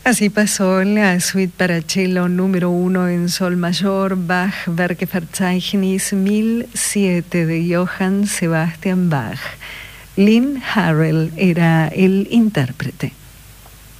Así pasó la suite para cello número 1 en sol mayor, Bach, Werkverzeichnis 1007 de Johann Sebastian Bach. Lynn Harrell era el intérprete.